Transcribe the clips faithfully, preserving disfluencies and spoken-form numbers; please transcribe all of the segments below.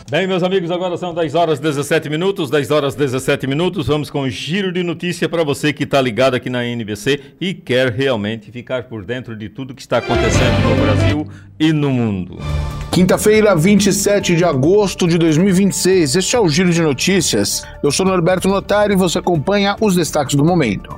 Bem, meus amigos, agora são dez horas e dezessete minutos, dez horas e dezessete minutos, vamos com o giro de notícia para você que está ligado aqui na N B C e quer realmente ficar por dentro de tudo que está acontecendo no Brasil e no mundo. Quinta-feira, vinte e sete de agosto de dois mil e vinte e seis, este é o Giro de Notícias. Eu sou Norberto Notari e você acompanha os destaques do momento.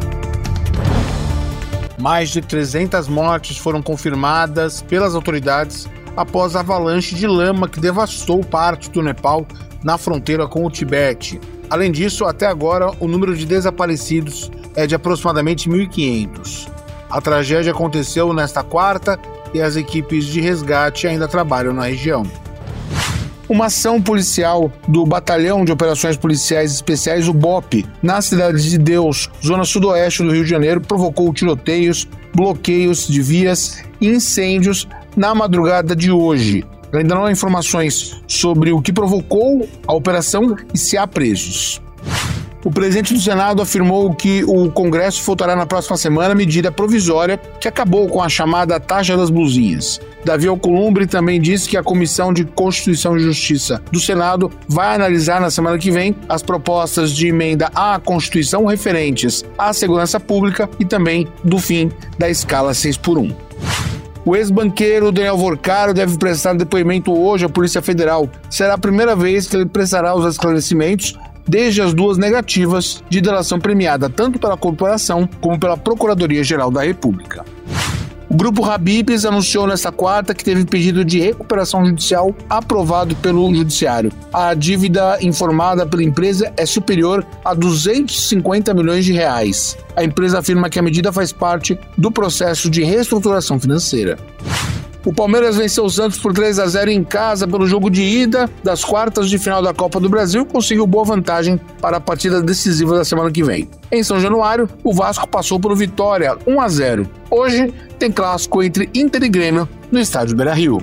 Mais de trezentas mortes foram confirmadas pelas autoridades após a avalanche de lama que devastou parte do Nepal na fronteira com o Tibete. Além disso, até agora, o número de desaparecidos é de aproximadamente mil e quinhentos. A tragédia aconteceu nesta quarta e as equipes de resgate ainda trabalham na região. Uma ação policial do Batalhão de Operações Policiais Especiais, o B O P, na Cidade de Deus, zona sudoeste do Rio de Janeiro, provocou tiroteios, bloqueios de vias e incêndios na madrugada de hoje. Ainda não há informações sobre o que provocou a operação e se há presos. O presidente do Senado afirmou que o Congresso votará na próxima semana a medida provisória que acabou com a chamada taxa das blusinhas. Davi Alcolumbre também disse que a Comissão de Constituição e Justiça do Senado vai analisar na semana que vem as propostas de emenda à Constituição referentes à segurança pública e também do fim da escala seis por um. O ex-banqueiro Daniel Vorcaro deve prestar depoimento hoje à Polícia Federal. Será a primeira vez que ele prestará os esclarecimentos desde as duas negativas de delação premiada tanto pela corporação como pela Procuradoria-Geral da República. O Grupo Habib's anunciou nesta quarta que teve pedido de recuperação judicial aprovado pelo Judiciário. A dívida informada pela empresa é superior a duzentos e cinquenta milhões de reais. A empresa afirma que a medida faz parte do processo de reestruturação financeira. O Palmeiras venceu o Santos por três a zero em casa pelo jogo de ida das quartas de final da Copa do Brasil e conseguiu boa vantagem para a partida decisiva da semana que vem. Em São Januário, o Vasco passou por Vitória um a zero. Hoje tem clássico entre Inter e Grêmio no estádio Beira-Rio.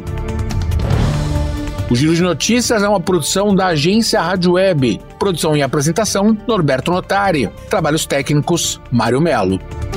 O Giro de Notícias é uma produção da agência Rádio Web. Produção e apresentação, Norberto Notari. Trabalhos técnicos, Mário Melo.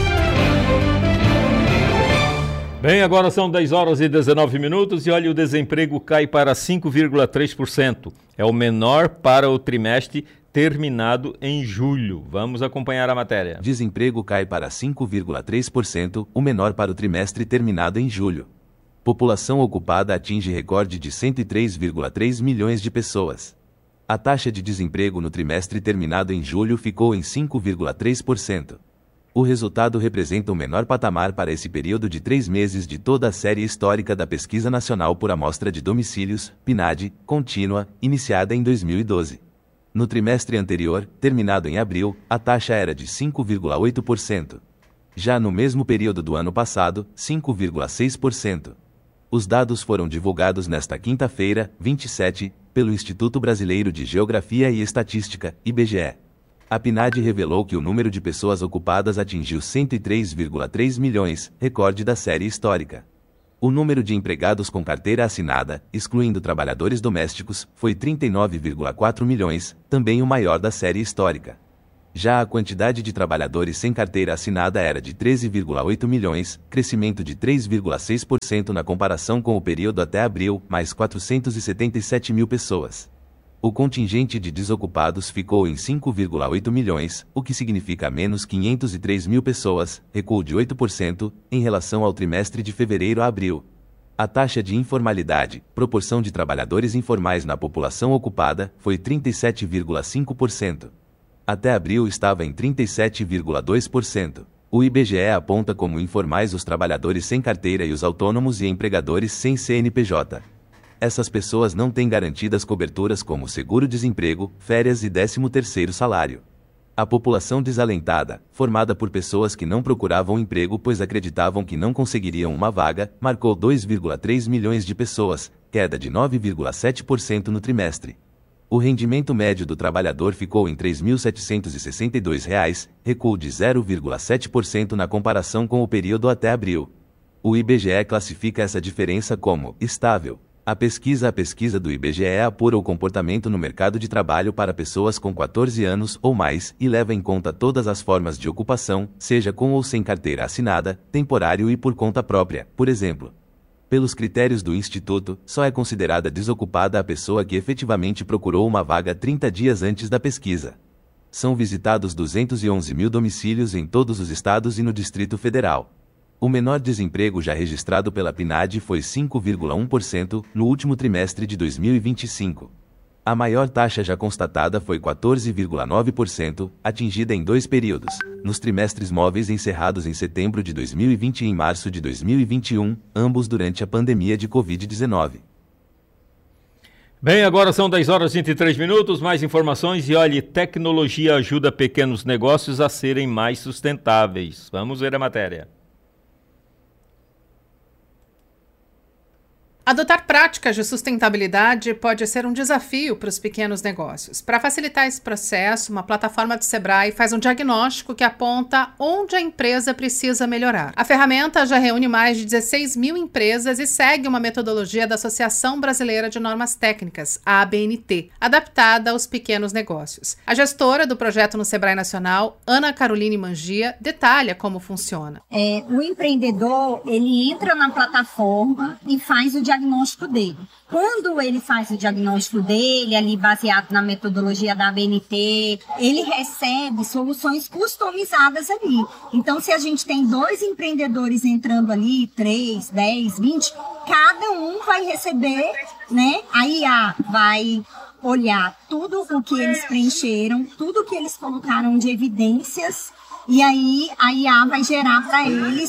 Bem, agora são dez horas e dezenove minutos e olha, o desemprego cai para cinco vírgula três por cento. É o menor para o trimestre terminado em julho. Vamos acompanhar a matéria. Desemprego cai para cinco vírgula três por cento, o menor para o trimestre terminado em julho. População ocupada atinge recorde de cento e três vírgula três milhões de pessoas. A taxa de desemprego no trimestre terminado em julho ficou em cinco vírgula três por cento. O resultado representa o menor patamar para esse período de três meses de toda a série histórica da Pesquisa Nacional por Amostra de Domicílios, P N A D, contínua, iniciada em dois mil e doze. No trimestre anterior, terminado em abril, a taxa era de cinco vírgula oito por cento. Já no mesmo período do ano passado, cinco vírgula seis por cento. Os dados foram divulgados nesta quinta-feira, vinte e sete, pelo Instituto Brasileiro de Geografia e Estatística, I B G E. A P N A D revelou que o número de pessoas ocupadas atingiu cento e três vírgula três milhões, recorde da série histórica. O número de empregados com carteira assinada, excluindo trabalhadores domésticos, foi trinta e nove vírgula quatro milhões, também o maior da série histórica. Já a quantidade de trabalhadores sem carteira assinada era de treze vírgula oito milhões, crescimento de três vírgula seis por cento na comparação com o período até abril, mais quatrocentos e setenta e sete mil pessoas. O contingente de desocupados ficou em cinco vírgula oito milhões, o que significa menos quinhentos e três mil pessoas, recuo de oito por cento, em relação ao trimestre de fevereiro a abril. A taxa de informalidade, proporção de trabalhadores informais na população ocupada, foi trinta e sete vírgula cinco por cento. Até abril estava em trinta e sete vírgula dois por cento. O I B G E aponta como informais os trabalhadores sem carteira e os autônomos e empregadores sem C N P J. Essas pessoas não têm garantidas coberturas como seguro-desemprego, férias e décimo terceiro salário. A população desalentada, formada por pessoas que não procuravam emprego pois acreditavam que não conseguiriam uma vaga, marcou dois vírgula três milhões de pessoas, queda de nove vírgula sete por cento no trimestre. O rendimento médio do trabalhador ficou em três mil setecentos e sessenta e dois reais, recuo de zero vírgula sete por cento na comparação com o período até abril. O I B G E classifica essa diferença como estável. A pesquisa A pesquisa do I B G E apura o comportamento no mercado de trabalho para pessoas com quatorze anos ou mais e leva em conta todas as formas de ocupação, seja com ou sem carteira assinada, temporário e por conta própria, por exemplo. Pelos critérios do Instituto, só é considerada desocupada a pessoa que efetivamente procurou uma vaga trinta dias antes da pesquisa. São visitados duzentos e onze mil domicílios em todos os estados e no Distrito Federal. O menor desemprego já registrado pela P N A D foi cinco vírgula um por cento no último trimestre de dois mil e vinte e cinco. A maior taxa já constatada foi quatorze vírgula nove por cento, atingida em dois períodos, nos trimestres móveis encerrados em setembro de dois mil e vinte e em março de dois mil e vinte e um, ambos durante a pandemia de covid dezenove. Bem, agora são dez horas e vinte e três minutos, mais informações e olhe, tecnologia ajuda pequenos negócios a serem mais sustentáveis. Vamos ver a matéria. Adotar práticas de sustentabilidade pode ser um desafio para os pequenos negócios. Para facilitar esse processo, uma plataforma do Sebrae faz um diagnóstico que aponta onde a empresa precisa melhorar. A ferramenta já reúne mais de dezesseis mil empresas e segue uma metodologia da Associação Brasileira de Normas Técnicas, a A B N T, adaptada aos pequenos negócios. A gestora do projeto no Sebrae Nacional, Ana Caroline Mangia, detalha como funciona. É, o empreendedor, ele entra na plataforma e faz o diagnóstico diagnóstico dele. Quando ele faz o diagnóstico dele, ali baseado na metodologia da A B N T, ele recebe soluções customizadas ali. Então, se a gente tem dois empreendedores entrando ali, três, dez, vinte, cada um vai receber, né? A I A vai olhar tudo o que eles preencheram, tudo o que eles colocaram de evidências. E aí a I A vai gerar para eles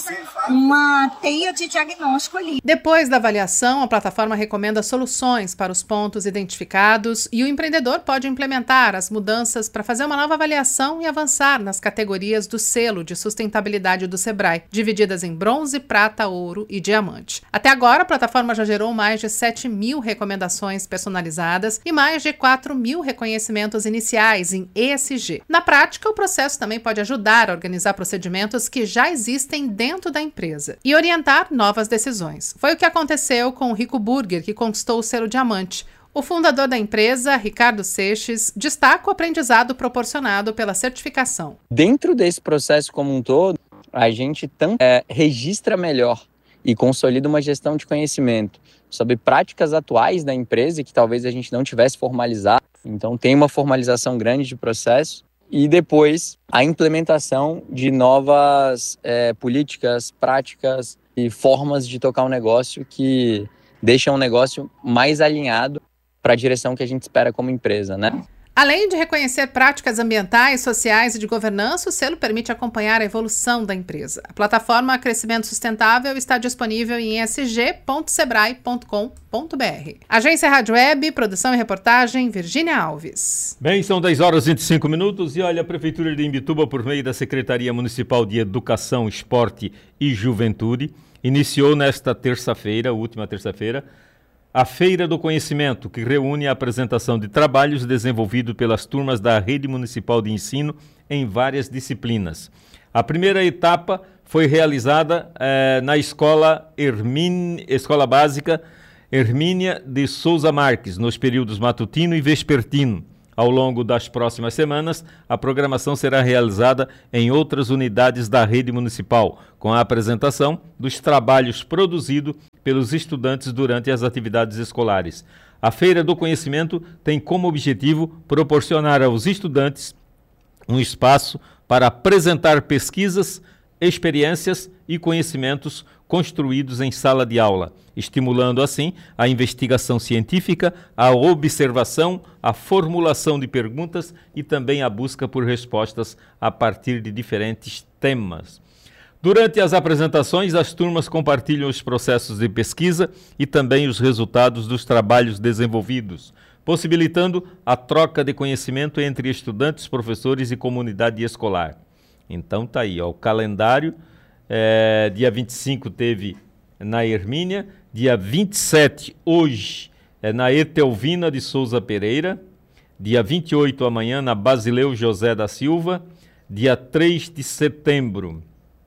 uma teia de diagnóstico ali. Depois da avaliação, a plataforma recomenda soluções para os pontos identificados e o empreendedor pode implementar as mudanças para fazer uma nova avaliação e avançar nas categorias do selo de sustentabilidade do Sebrae, divididas em bronze, prata, ouro e diamante. Até agora, a plataforma já gerou mais de sete mil recomendações personalizadas e mais de quatro mil reconhecimentos iniciais em E S G. Na prática, o processo também pode ajudar a organizar procedimentos que já existem dentro da empresa e orientar novas decisões. Foi o que aconteceu com o Rico Burger, que conquistou o selo diamante. O fundador da empresa, Ricardo Seixas, destaca o aprendizado proporcionado pela certificação. Dentro desse processo como um todo, a gente tanto é, registra melhor e consolida uma gestão de conhecimento sobre práticas atuais da empresa que talvez a gente não tivesse formalizado. Então tem uma formalização grande de processo. E depois a implementação de novas é, políticas, práticas e formas de tocar um negócio que deixam um negócio mais alinhado para a direção que a gente espera como empresa, né? Além de reconhecer práticas ambientais, sociais e de governança, o selo permite acompanhar a evolução da empresa. A plataforma Crescimento Sustentável está disponível em s g ponto sebrae ponto com ponto b r. Agência Rádio Web, produção e reportagem, Virgínia Alves. Bem, são dez horas e vinte e cinco minutos e olha, a Prefeitura de Imbituba, por meio da Secretaria Municipal de Educação, Esporte e Juventude, iniciou nesta terça-feira, última terça-feira, a Feira do Conhecimento, que reúne a apresentação de trabalhos desenvolvidos pelas turmas da Rede Municipal de Ensino em várias disciplinas. A primeira etapa foi realizada eh, na Escola, Hermínia, Escola Básica Hermínia de Souza Marques, nos períodos matutino e vespertino. Ao longo das próximas semanas, a programação será realizada em outras unidades da rede municipal, com a apresentação dos trabalhos produzidos pelos estudantes durante as atividades escolares. A Feira do Conhecimento tem como objetivo proporcionar aos estudantes um espaço para apresentar pesquisas, experiências e conhecimentos construídos em sala de aula, estimulando assim a investigação científica, a observação, a formulação de perguntas e também a busca por respostas a partir de diferentes temas. Durante as apresentações, as turmas compartilham os processos de pesquisa e também os resultados dos trabalhos desenvolvidos, possibilitando a troca de conhecimento entre estudantes, professores e comunidade escolar. Então tá aí, ó, o calendário. É, dia vinte e cinco teve na Hermínia, dia vinte e sete hoje é na Etelvina de Souza Pereira, dia vinte e oito amanhã na Basileu José da Silva, dia três de setembro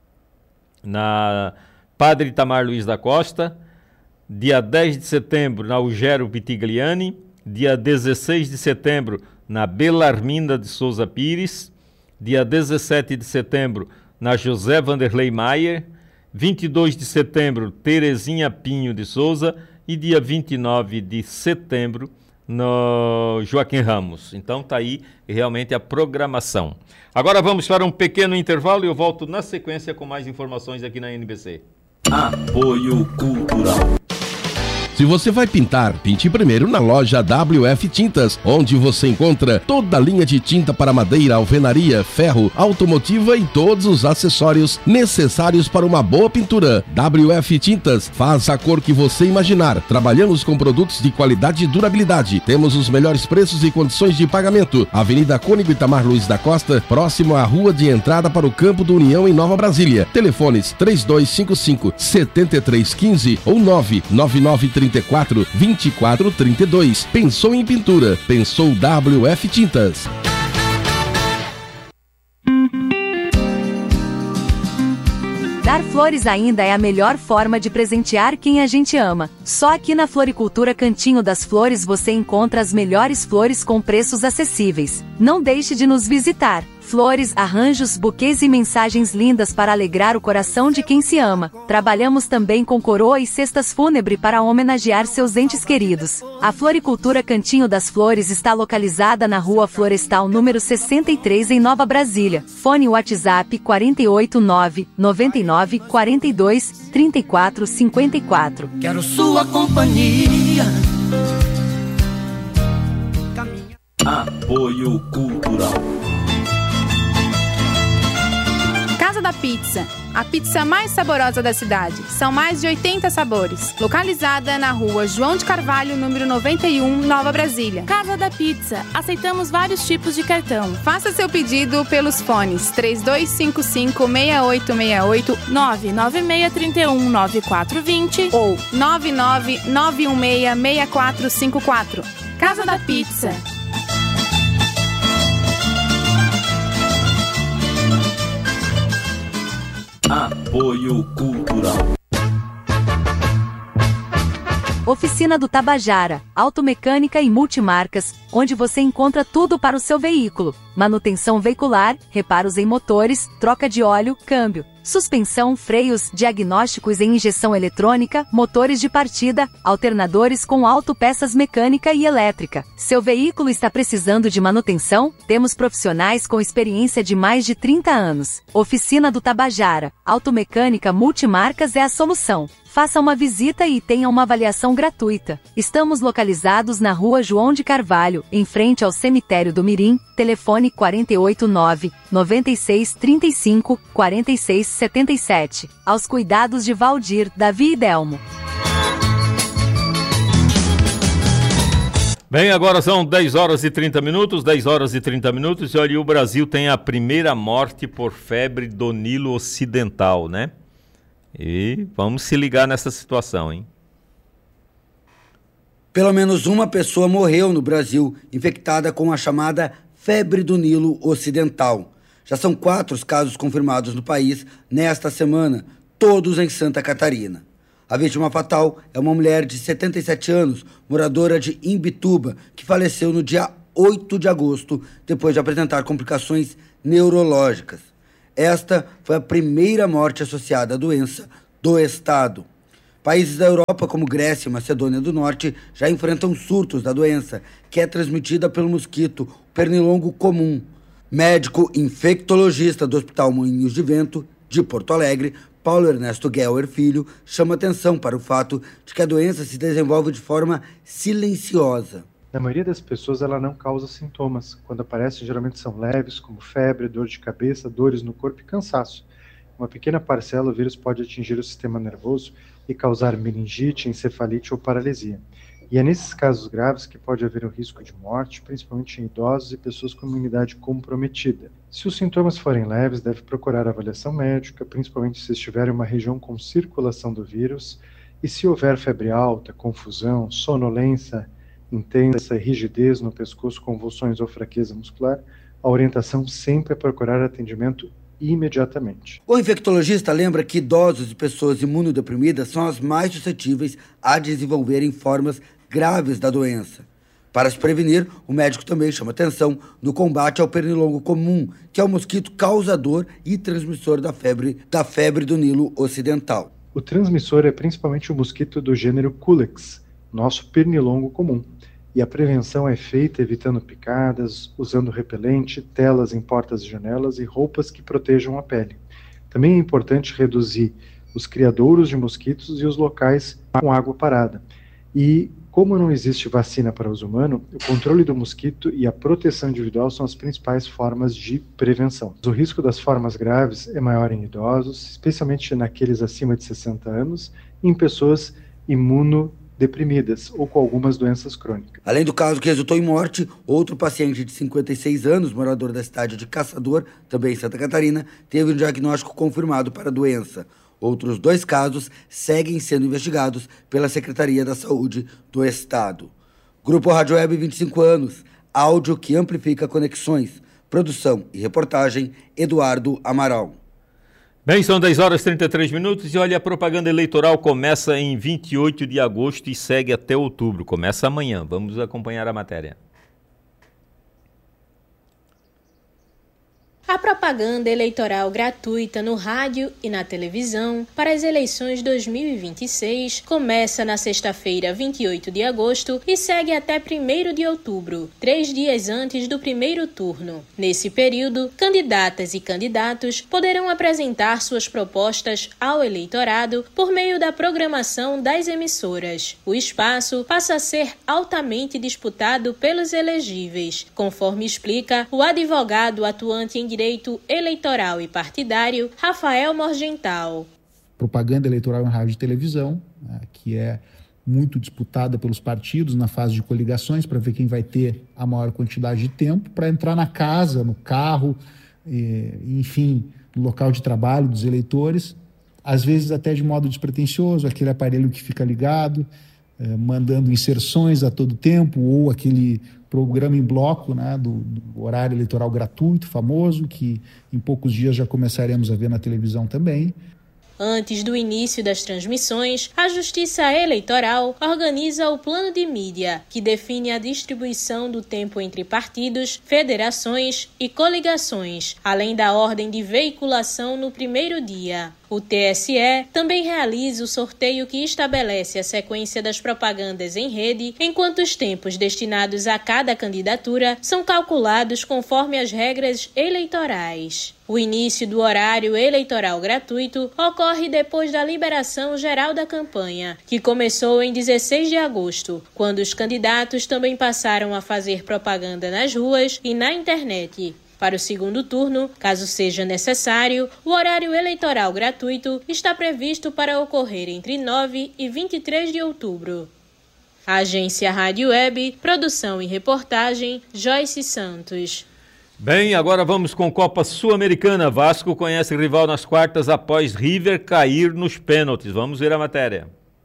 na Padre Itamar Luiz da Costa, dia dez de setembro na Ugero Pitigliani, dia dezesseis de setembro na Belarminda de Souza Pires, dia dezessete de setembro na José Vanderlei Maier, vinte e dois de setembro, Terezinha Pinho de Souza. E dia vinte e nove de setembro, no Joaquim Ramos. Então tá aí realmente a programação. Agora vamos para um pequeno intervalo e eu volto na sequência com mais informações aqui na N B C. Apoio Cultural. Se você vai pintar, pinte primeiro na loja W F Tintas, onde você encontra toda a linha de tinta para madeira, alvenaria, ferro, automotiva e todos os acessórios necessários para uma boa pintura. W F Tintas, faz a cor que você imaginar. Trabalhamos com produtos de qualidade e durabilidade. Temos os melhores preços e condições de pagamento. Avenida Cônigo Itamar Luiz da Costa, próximo à rua de entrada para o Campo do União em Nova Brasília. Telefones três dois cinco cinco, sete três um cinco ou nove nove nove três quatro, vinte e quatro, trinta e dois. Pensou em pintura? Pensou W F Tintas. Dar flores ainda é a melhor forma de presentear quem a gente ama. Só aqui na Floricultura Cantinho das Flores você encontra as melhores flores com preços acessíveis. Não deixe de nos visitar. Flores, arranjos, buquês e mensagens lindas para alegrar o coração de quem se ama. Trabalhamos também com coroa e cestas fúnebre para homenagear seus entes queridos. A Floricultura Cantinho das Flores está localizada na Rua Florestal número sessenta e três em Nova Brasília. Fone WhatsApp quatro oito nove, nove nove, quatro dois, três quatro cinco quatro. Quero sua companhia. Apoio Cultural. Casa da Pizza, a pizza mais saborosa da cidade. São mais de oitenta sabores. Localizada na rua João de Carvalho, número noventa e um, Nova Brasília. Casa da Pizza, aceitamos vários tipos de cartão. Faça seu pedido pelos fones três dois cinco cinco, seis oito seis oito, nove nove seis três um, nove quatro dois zero ou nove nove nove um seis, seis quatro cinco quatro. Casa da Pizza. Apoio Cultural. Oficina do Tabajara, automecânica e multimarcas, onde você encontra tudo para o seu veículo. Manutenção veicular, reparos em motores, troca de óleo, câmbio, suspensão, freios, diagnósticos em injeção eletrônica, motores de partida, alternadores com autopeças mecânica e elétrica. Seu veículo está precisando de manutenção? Temos profissionais com experiência de mais de trinta anos. Oficina do Tabajara, automecânica multimarcas é a solução. Faça uma visita e tenha uma avaliação gratuita. Estamos localizados na Rua João de Carvalho, em frente ao Cemitério do Mirim. Telefone quatro oito nove, nove seis três cinco, quatro seis sete sete. Aos cuidados de Valdir, Davi e Delmo. Bem, agora são dez horas e trinta minutos, dez horas e trinta minutos, e olha, o Brasil tem a primeira morte por febre do Nilo Ocidental, né? E vamos se ligar nessa situação, hein? Pelo menos uma pessoa morreu no Brasil, infectada com a chamada febre do Nilo Ocidental. Já são quatro os casos confirmados no país nesta semana, todos em Santa Catarina. A vítima fatal é uma mulher de setenta e sete anos, moradora de Imbituba, que faleceu no dia oito de agosto, depois de apresentar complicações neurológicas. Esta foi a primeira morte associada à doença do estado. Países da Europa, como Grécia e Macedônia do Norte, já enfrentam surtos da doença, que é transmitida pelo mosquito pernilongo comum. Médico infectologista do Hospital Moinhos de Vento, de Porto Alegre, Paulo Ernesto Guelher Filho, chama atenção para o fato de que a doença se desenvolve de forma silenciosa. Na maioria das pessoas, ela não causa sintomas. Quando aparecem, geralmente são leves, como febre, dor de cabeça, dores no corpo e cansaço. Uma pequena parcela, o vírus pode atingir o sistema nervoso e causar meningite, encefalite ou paralisia. E é nesses casos graves que pode haver o risco de morte, principalmente em idosos e pessoas com imunidade comprometida. Se os sintomas forem leves, deve procurar avaliação médica, principalmente se estiver em uma região com circulação do vírus, e se houver febre alta, confusão, sonolência intensa, rigidez no pescoço, convulsões ou fraqueza muscular, a orientação sempre é procurar atendimento imediatamente. O infectologista lembra que idosos e pessoas imunodeprimidas são as mais suscetíveis a desenvolverem formas graves da doença. Para se prevenir, o médico também chama atenção no combate ao pernilongo comum, que é o mosquito causador e transmissor da febre, da febre do Nilo Ocidental. O transmissor é principalmente o mosquito do gênero Culex, nosso pernilongo comum. E a prevenção é feita evitando picadas, usando repelente, telas em portas e janelas e roupas que protejam a pele. Também é importante reduzir os criadouros de mosquitos e os locais com água parada. E, como não existe vacina para uso humano, o controle do mosquito e a proteção individual são as principais formas de prevenção. O risco das formas graves é maior em idosos, especialmente naqueles acima de sessenta anos, e em pessoas imunodeprimidas ou com algumas doenças crônicas. Além do caso que resultou em morte, outro paciente de cinquenta e seis anos, morador da cidade de Caçador, também em Santa Catarina, teve um diagnóstico confirmado para a doença. Outros dois casos seguem sendo investigados pela Secretaria da Saúde do Estado. Grupo Rádio Web, vinte e cinco anos, áudio que amplifica conexões. Produção e reportagem, Eduardo Amaral. Bem, são dez horas e trinta e três minutos e olha, a propaganda eleitoral começa em vinte e oito de agosto e segue até outubro. Começa amanhã. Vamos acompanhar a matéria. A propaganda eleitoral gratuita no rádio e na televisão para as eleições dois mil e vinte e seis começa na sexta-feira, vinte e oito de agosto e segue até primeiro de outubro, três dias antes do primeiro turno. Nesse período, candidatas e candidatos poderão apresentar suas propostas ao eleitorado por meio da programação das emissoras. O espaço passa a ser altamente disputado pelos elegíveis, conforme explica o advogado atuante em direito eleitoral e partidário, Rafael Morgental. Propaganda eleitoral em rádio e televisão, né, que é muito disputada pelos partidos na fase de coligações para ver quem vai ter a maior quantidade de tempo para entrar na casa, no carro, e, enfim, no local de trabalho dos eleitores, às vezes até de modo despretensioso, aquele aparelho que fica ligado, eh, mandando inserções a todo tempo, ou aquele programa em bloco, né, do, do horário eleitoral gratuito, famoso, que em poucos dias já começaremos a ver na televisão também. Antes do início das transmissões, a Justiça Eleitoral organiza o plano de mídia, que define a distribuição do tempo entre partidos, federações e coligações, além da ordem de veiculação no primeiro dia. O T S E também realiza o sorteio que estabelece a sequência das propagandas em rede, enquanto os tempos destinados a cada candidatura são calculados conforme as regras eleitorais. O início do horário eleitoral gratuito ocorre depois da liberação geral da campanha, que começou em dezesseis de agosto, quando os candidatos também passaram a fazer propaganda nas ruas e na internet. Para o segundo turno, caso seja necessário, o horário eleitoral gratuito está previsto para ocorrer entre nove e vinte e três de outubro. Agência Rádio Web, produção e reportagem, Joyce Santos. Bem, agora vamos com Copa Sul-Americana. Vasco conhece rival nas quartas após River cair nos pênaltis. Vamos ver a matéria.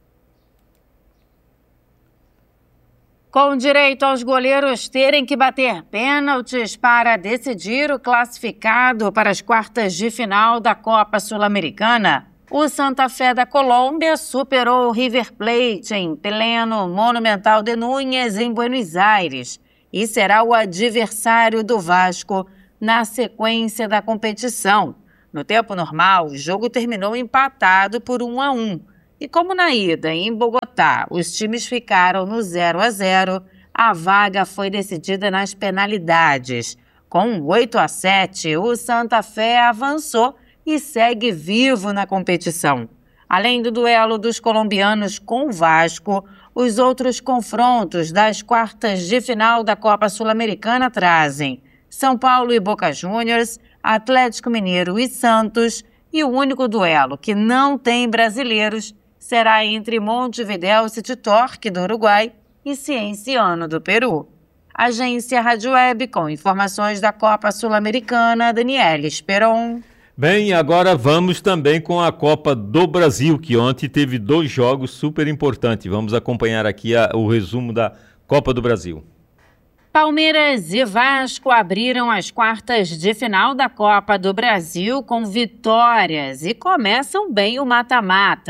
Com direito aos goleiros terem que bater pênaltis para decidir o classificado para as quartas de final da Copa Sul-Americana, o Santa Fé da Colômbia superou o River Plate em pleno Monumental de Núñez, em Buenos Aires, e será o adversário do Vasco na sequência da competição. No tempo normal, o jogo terminou empatado por um a um. E como na ida em Bogotá os times ficaram no zero a zero, a vaga foi decidida nas penalidades. Com oito a sete, o Santa Fé avançou e segue vivo na competição. Além do duelo dos colombianos com o Vasco, os outros confrontos das quartas de final da Copa Sul-Americana trazem São Paulo e Boca Juniors, Atlético Mineiro e Santos, e o único duelo que não tem brasileiros será entre Montevideo City Torque, do Uruguai, e Cienciano, do Peru. Agência Rádio Web, com informações da Copa Sul-Americana, Daniela Esperon. Bem, agora vamos também com a Copa do Brasil, que ontem teve dois jogos super importantes. Vamos acompanhar aqui a, o resumo da Copa do Brasil. Palmeiras e Vasco abriram as quartas de final da Copa do Brasil com vitórias e começam bem o mata-mata.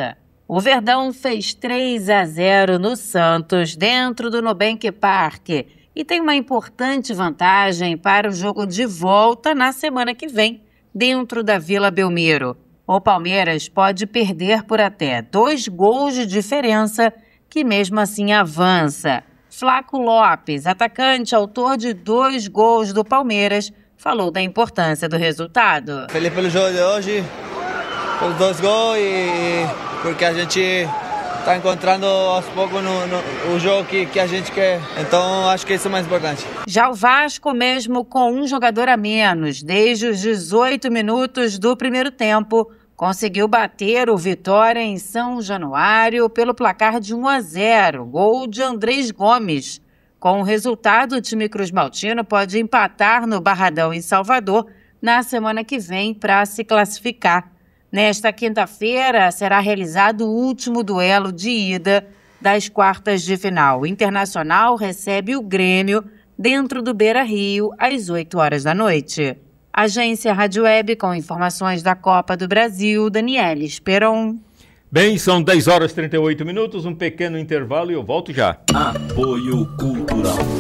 O Verdão fez três a zero no Santos, dentro do Nubank Park, e tem uma importante vantagem para o jogo de volta na semana que vem, dentro da Vila Belmiro. O Palmeiras pode perder por até dois gols de diferença, que mesmo assim avança. Flaco Lopes, atacante, autor de dois gols do Palmeiras, falou da importância do resultado. Feliz pelo jogo de hoje, pelos dois gols e porque a gente está encontrando aos poucos no, no, o jogo que, que a gente quer. Então acho que isso é mais importante. Já o Vasco, mesmo com um jogador a menos, desde os dezoito minutos do primeiro tempo, conseguiu bater o Vitória em São Januário pelo placar de um a zero, gol de Andrés Gomes. Com o resultado, o time cruzmaltino pode empatar no Barradão em Salvador na semana que vem para se classificar. Nesta quinta-feira será realizado o último duelo de ida das quartas de final. O Internacional recebe o Grêmio dentro do Beira-Rio às oito horas da noite. Agência Rádio Web com informações da Copa do Brasil, Daniela Esperon. Bem, são dez horas e trinta e oito minutos, um pequeno intervalo e eu volto já. Apoio Cultural.